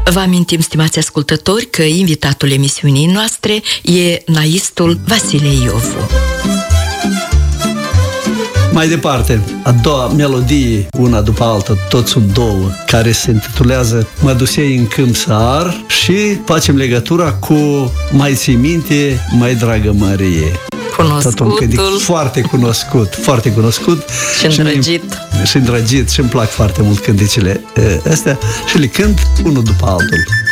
Vă amintim, stimați ascultători, că invitatul emisiunii noastre e naistul Vasile Iovu. Mai departe, a doua melodie, una după alta, tot sunt două, care se intitulează Mă dusei în câmp să ar și facem legătura cu Mai ții minte, mai dragă Mărie. Cunoscutul. Foarte cunoscut, foarte cunoscut. Și îndrăgit. Și îndrăgit și îmi plac foarte mult cântecele astea și le cânt unul după altul.